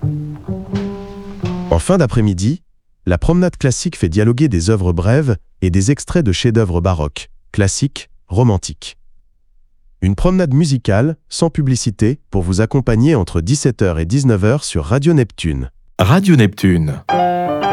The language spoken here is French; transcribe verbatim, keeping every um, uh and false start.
En fin d'après-midi, la promenade classique fait dialoguer des œuvres brèves et des extraits de chefs-d'œuvre baroques, classiques, romantiques. Une promenade musicale, sans publicité, pour vous accompagner entre dix-sept heures et dix-neuf heures sur Radio Neptune. Radio Neptune.